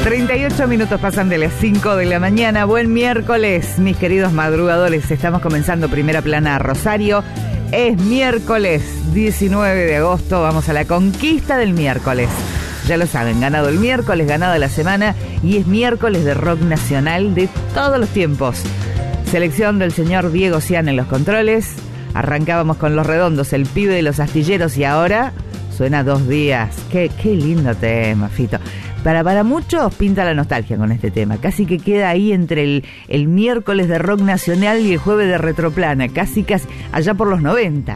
38 minutos pasan de las 5 de la mañana. Buen miércoles, mis queridos madrugadores. Estamos comenzando Primera Plana Rosario. Es miércoles 19 de agosto. Vamos a la conquista del miércoles. Ya lo saben, ganado el miércoles, ganada la semana. Y es miércoles de rock nacional de todos los tiempos. Selección del señor Diego Cian en los controles. Arrancábamos con Los Redondos, El Pibe de los Astilleros. Y ahora suena Dos Días. Qué lindo tema, Fito. Para muchos pinta la nostalgia con este tema. Casi que queda ahí entre el miércoles de rock nacional y el jueves de retroplana. Casi. Allá por los 90.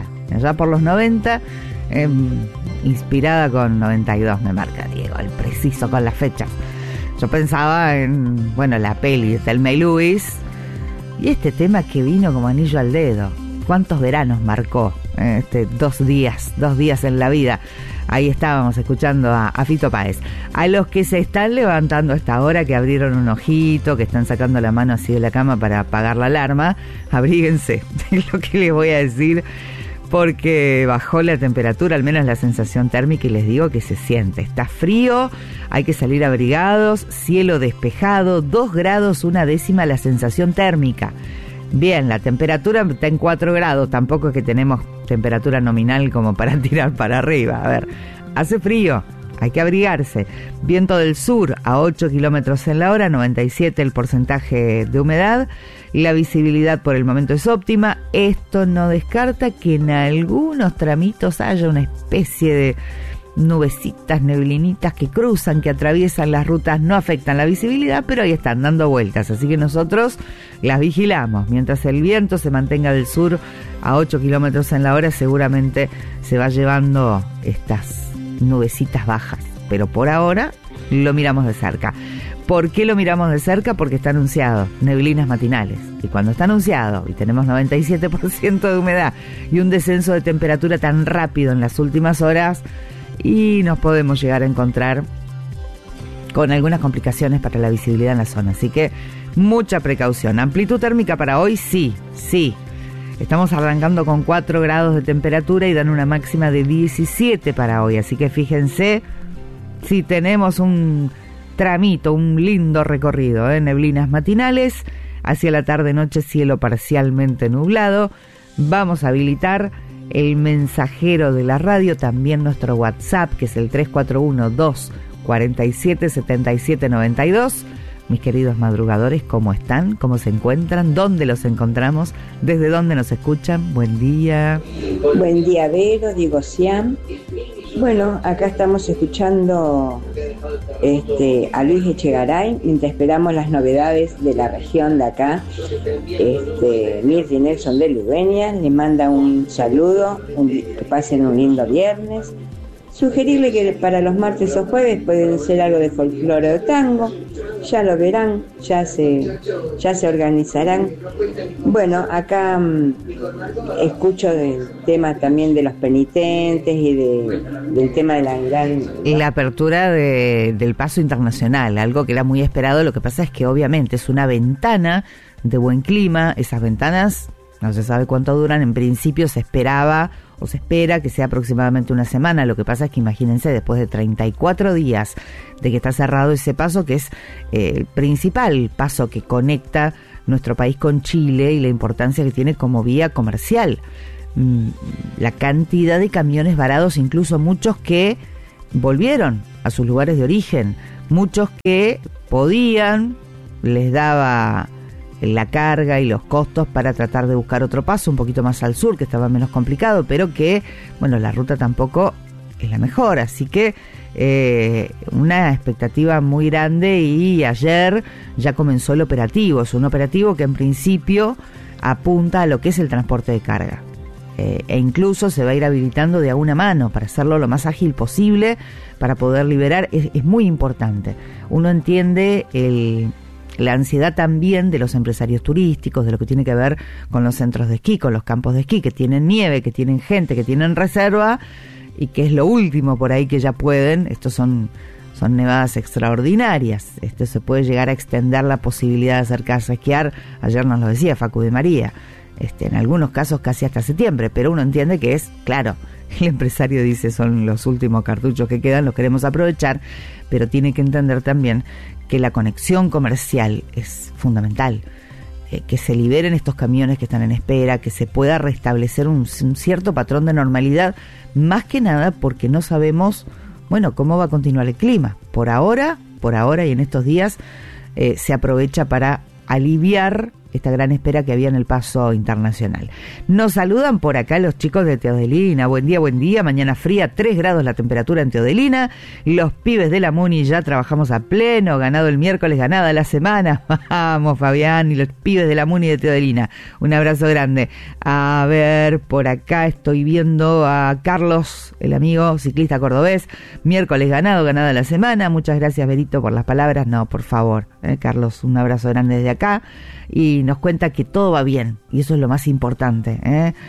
Inspirada con 92, me marca Diego, el preciso con las fechas. Yo pensaba en, la peli de Thelma y Louise. Y este tema que vino como anillo al dedo. ¿Cuántos veranos marcó? Dos días en la vida. Ahí estábamos escuchando a Fito Páez. A los que se están levantando a esta hora, que abrieron un ojito, que están sacando la mano así de la cama para apagar la alarma, abríguense, es lo que les voy a decir, porque bajó la temperatura, al menos la sensación térmica, y les digo que se siente. Está frío, hay que salir abrigados, cielo despejado, 2 grados, 1/10 la sensación térmica. Bien, la temperatura está en 4 grados, tampoco es que tenemos temperatura nominal como para tirar para arriba. A ver, hace frío, hay que abrigarse. Viento del sur a 8 kilómetros en la hora, 97 el porcentaje de humedad. Y la visibilidad por el momento es óptima. Esto no descarta que en algunos tramitos haya una especie de nubecitas, neblinitas que cruzan, que atraviesan las rutas, no afectan la visibilidad, pero ahí están dando vueltas, así que nosotros las vigilamos. Mientras el viento se mantenga del sur a 8 kilómetros en la hora, seguramente se va llevando estas nubecitas bajas, pero por ahora lo miramos de cerca. ¿Por qué lo miramos de cerca? Porque está anunciado, neblinas matinales. Y cuando está anunciado y tenemos 97% de humedad y un descenso de temperatura tan rápido en las últimas horas, y nos podemos llegar a encontrar con algunas complicaciones para la visibilidad en la zona. Así que mucha precaución. Amplitud térmica para hoy, sí. Estamos arrancando con 4 grados de temperatura y dan una máxima de 17 para hoy. Así que fíjense si tenemos un tramito, un lindo recorrido, neblinas matinales. Hacia la tarde-noche, cielo parcialmente nublado. Vamos a habilitar el mensajero de la radio, también nuestro WhatsApp, que es el 341-247-7792. Mis queridos madrugadores, ¿cómo están? ¿Cómo se encuentran? ¿Dónde los encontramos? ¿Desde dónde nos escuchan? Buen día. Buen día, Vero, Diego Cian. Bueno, acá estamos escuchando a Luis Echegaray, mientras esperamos las novedades de la región de acá. Mirti Nelson de Ludueña le manda un saludo, que pasen un lindo viernes. Sugerirle que para los martes o jueves pueden ser algo de folclore o tango, ya lo verán, ya se organizarán. Bueno, acá escucho del tema también de los penitentes y del tema de la apertura del paso internacional, algo que era muy esperado. Lo que pasa es que obviamente es una ventana de buen clima. Esas ventanas no se sabe cuánto duran. En principio se esperaba o se espera que sea aproximadamente una semana. Lo que pasa es que imagínense, después de 34 días de que está cerrado ese paso, que es el principal paso que conecta nuestro país con Chile y la importancia que tiene como vía comercial. La cantidad de camiones varados, incluso muchos que volvieron a sus lugares de origen, muchos que podían, les daba la carga y los costos para tratar de buscar otro paso un poquito más al sur, que estaba menos complicado, pero que, la ruta tampoco es la mejor. Así que una expectativa muy grande, y ayer ya comenzó el operativo. Es un operativo que en principio apunta a lo que es el transporte de carga. E incluso se va a ir habilitando de a una mano para hacerlo lo más ágil posible, para poder liberar. Es muy importante. Uno entiende la ansiedad también de los empresarios turísticos, de lo que tiene que ver con los centros de esquí, con los campos de esquí, que tienen nieve, que tienen gente, que tienen reserva, y que es lo último por ahí que ya pueden. Estos son nevadas extraordinarias. Se puede llegar a extender la posibilidad de acercarse a esquiar. Ayer nos lo decía Facu de María. En algunos casos casi hasta septiembre, pero uno entiende que es, claro, El empresario dice, son los últimos cartuchos que quedan, los queremos aprovechar, pero tiene que entender también que la conexión comercial es fundamental. Que se liberen estos camiones que están en espera, que se pueda restablecer un cierto patrón de normalidad, más que nada porque no sabemos, bueno, cómo va a continuar el clima. Por ahora y en estos días se aprovecha para aliviar esta gran espera que había en el paso internacional. Nos saludan por acá los chicos de Teodelina. Buen día, mañana fría, 3 grados la temperatura en Teodelina. Los pibes de la Muni ya trabajamos a pleno, ganado el miércoles, ganada la semana. Vamos, Fabián y los pibes de la Muni de Teodelina. Un abrazo grande. A ver, por acá estoy viendo a Carlos, el amigo ciclista cordobés. Miércoles ganado, ganada la semana. Muchas gracias, Berito, por las palabras. No, por favor, Carlos, un abrazo grande desde acá. Y nos cuenta que todo va bien, y eso es lo más importante,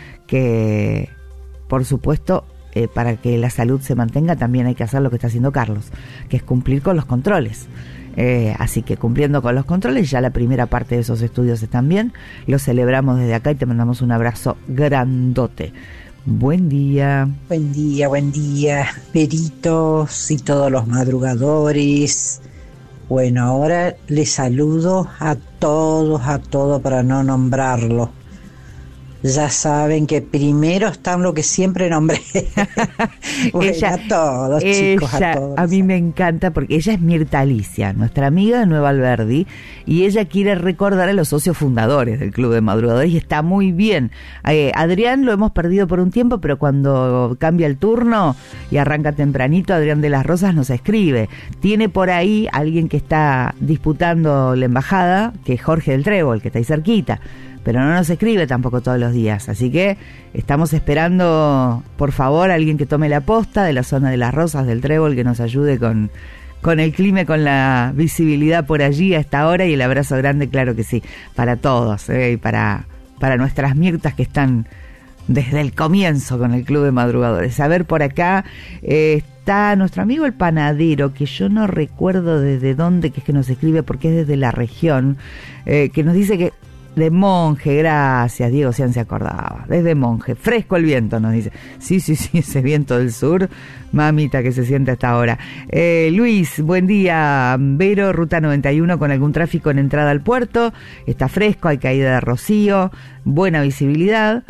que por supuesto para que la salud se mantenga también hay que hacer lo que está haciendo Carlos, que es cumplir con los controles. Así que cumpliendo con los controles, ya la primera parte de esos estudios están bien, los celebramos desde acá y te mandamos un abrazo grandote. Buen día. Buen día, Peritos y todos los madrugadores. Bueno, ahora les saludo a todos para no nombrarlo. Ya saben que primero están lo que siempre nombré. Bueno, a todos, chicos, a todos. A mí me encanta porque ella es Mirta Alicia, nuestra amiga de Nueva Alberdi, y ella quiere recordar a los socios fundadores del Club de Madrugadores y está muy bien. Adrián lo hemos perdido por un tiempo, pero cuando cambia el turno y arranca tempranito, Adrián de las Rosas nos escribe. Tiene por ahí alguien que está disputando la embajada, que es Jorge del Trébol, que está ahí cerquita, pero no nos escribe tampoco todos los días, así que estamos esperando, por favor, a alguien que tome la posta de la zona de las Rosas, del Trébol, que nos ayude con el clima, con la visibilidad por allí a esta hora, y el abrazo grande, claro que sí, para todos, y para nuestras Mirtas que están desde el comienzo con el Club de Madrugadores. A ver, por acá está nuestro amigo el panadero, que yo no recuerdo desde dónde, que es que nos escribe, porque es desde la región, que nos dice que de Monje, gracias, Diego Cian se acordaba, desde Monje, fresco el viento, nos dice. Sí, ese viento del sur, mamita, que se siente hasta ahora. Luis, buen día. Vero, ruta 91 con algún tráfico en entrada al puerto, está fresco, hay caída de rocío, buena visibilidad.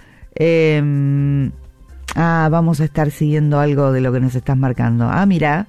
Vamos a estar siguiendo algo de lo que nos estás marcando. Mira,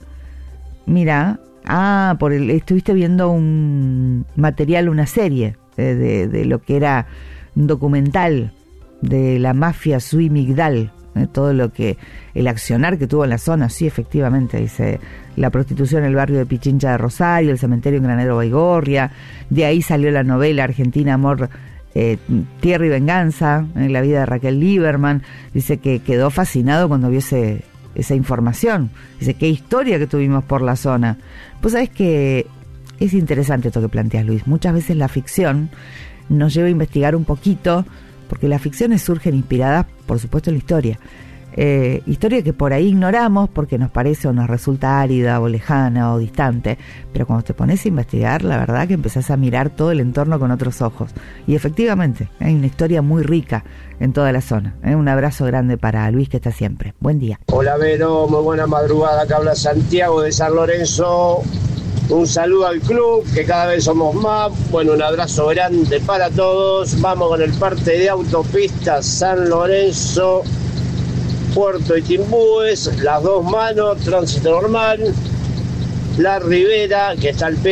estuviste viendo un material, una serie de lo que era un documental de la mafia Sui Migdal, todo lo que, el accionar que tuvo en la zona. Sí, efectivamente, dice, la prostitución en el barrio de Pichincha de Rosario, el cementerio en Granero Baigorria, de ahí salió la novela argentina Amor, Tierra y Venganza, en la vida de Raquel Lieberman. Dice que quedó fascinado cuando vio esa información. Dice, qué historia que tuvimos por la zona. Pues sabes que es interesante esto que planteas, Luis. Muchas veces la ficción nos lleva a investigar un poquito, porque las ficciones surgen inspiradas, por supuesto, en la historia. Historia que por ahí ignoramos porque nos parece o nos resulta árida o lejana o distante, pero cuando te pones a investigar, la verdad que empezás a mirar todo el entorno con otros ojos. Y efectivamente, hay una historia muy rica en toda la zona. Un abrazo grande para Luis, que está siempre. Buen día. Hola, Vero, muy buena madrugada. Acá habla Santiago de San Lorenzo. Un saludo al club, que cada vez somos más. Bueno, un abrazo grande para todos. Vamos con el parte de autopistas San Lorenzo, Puerto y Timbúes, las dos manos, tránsito normal. La Ribera, que está al